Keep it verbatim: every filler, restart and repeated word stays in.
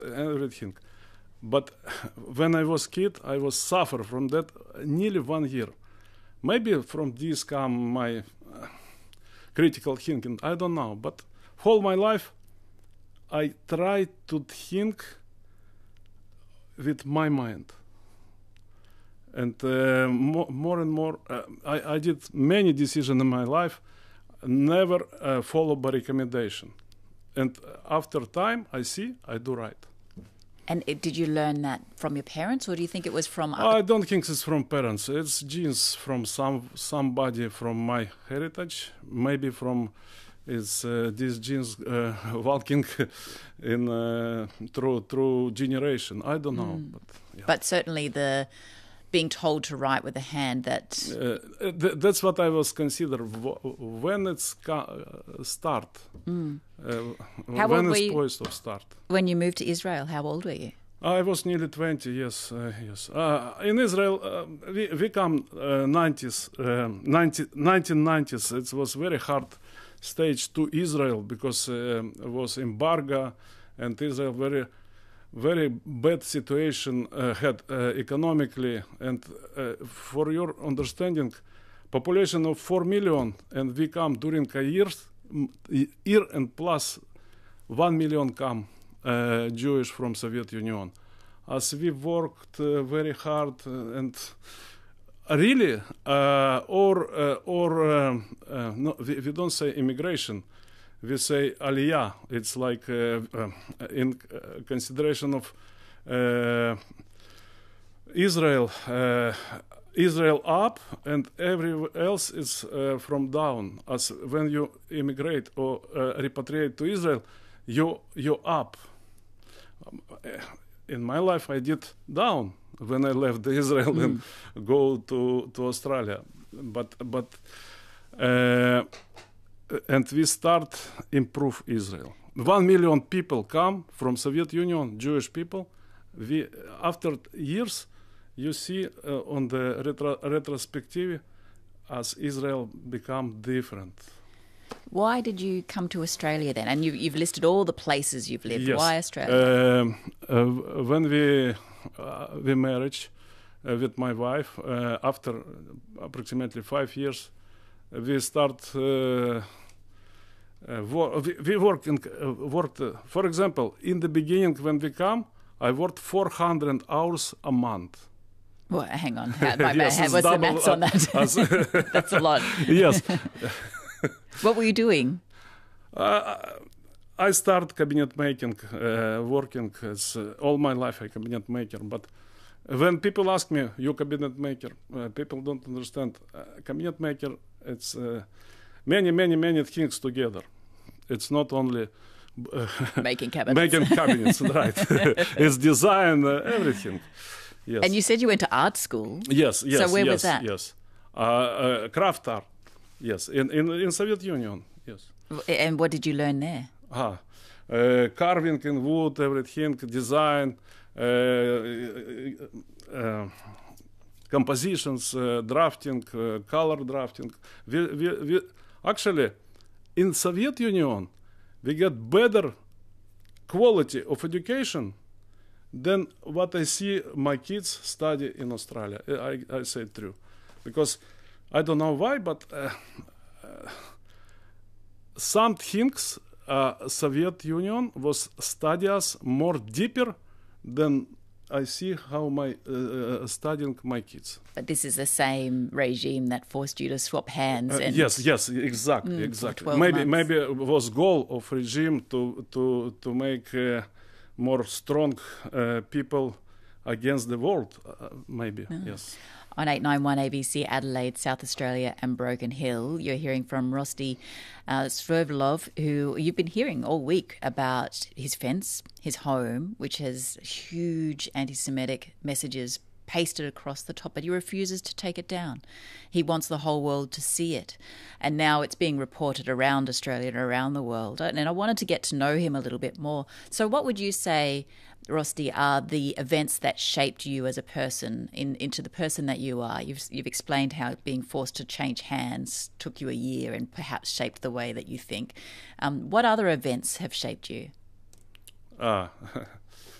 everything. But when I was kid, I was suffer from that nearly one year. Maybe from this come my uh, critical thinking. I don't know. But whole my life, I try to think with my mind. And uh, mo more and more, uh, I, I did many decisions in my life, never uh, follow by recommendation. And after time, I see I do right. And it, did you learn that from your parents, or do you think it was from other? I don't think it's from parents. It's genes from some somebody from my heritage. Maybe from it's uh, these genes uh, walking in uh, through through generation. I don't know, Mm. but yeah. But certainly the being told to write with a hand that Uh, th that's what I was consider w when it's ca uh, start. Mm. Uh, How when old it's were you- poised of start. when you moved to Israel, how old were you? I was nearly twenty. Yes, uh, yes. Uh, in Israel, uh, we we come uh, nineties, uh, ninety, nineteen nineties. It was very hard stage to Israel because uh, it was embargo, and Israel very very bad situation uh, had uh, economically. And uh, for your understanding, population of four million, and we come during a year, year and plus one million come uh, Jewish from Soviet Union. As we worked uh, very hard uh, and really, uh, or uh, or um, uh, no, we, we don't say immigration. We say aliyah. It's like uh, uh, in uh, consideration of uh, Israel, uh, Israel up, and everywhere else is uh, from down. As when you immigrate or uh, repatriate to Israel, you you up. Um, in my life, I did down when I left Israel mm. and go to to Australia, but but. Uh, And we start improve Israel. One million people come from Soviet Union, Jewish people. We after years, you see uh, on the retro retrospective, as Israel become different. Why did you come to Australia then? And you, you've listed all the places you've lived. Yes. Why Australia? Um, uh, when we uh, we married uh, with my wife, uh, after approximately five years, we start. Uh, Uh, we, we work in, uh, worked, uh, for example, in the beginning when we come, I worked four hundred hours a month. Well, hang on. How, my, Yes, how, it's what's the double, maths on that? uh, as- That's a lot. Yes. What were you doing? Uh, I start cabinet making, uh, working as uh, all my life a cabinet maker. But when people ask me, you cabinet maker, uh, people don't understand. Uh, cabinet maker, it's uh, many, many, many things together. It's not only uh, Making cabinets. making cabinets, right? It's design, uh, everything. Yes. And you said you went to art school. Yes, yes. So where yes, was that? Yes. Uh, uh, craft art. Yes, in, in in Soviet Union. Yes. And what did you learn there? Ah, uh, carving in wood, everything, design, uh, uh, compositions, uh, drafting, uh, color drafting. We, we, we actually, in Soviet Union, we get better quality of education than what I see my kids study in Australia. I, I say it true. Because I don't know why, but uh, uh, some things uh, Soviet Union was studies more deeper than I see how my uh, studying my kids. But this is the same regime that forced you to swap hands. Uh, And yes, yes, exactly, Mm, for exactly. twelve Maybe, months. maybe it was goal of regime to to to make uh, more strong uh, people against the world. Uh, maybe, yes. On eight ninety-one A B C Adelaide, South Australia and Broken Hill, you're hearing from Rosti uh, Sverdlov, who you've been hearing all week about his fence, his home, which has huge anti-Semitic messages pasted across the top, but he refuses to take it down. He wants the whole world to see it. And now it's being reported around Australia and around the world. And I wanted to get to know him a little bit more. So what would you say, Rosti, are the events that shaped you as a person in, into the person that you are? You've, you've explained how being forced to change hands took you a year and perhaps shaped the way that you think. Um, what other events have shaped you? Ah,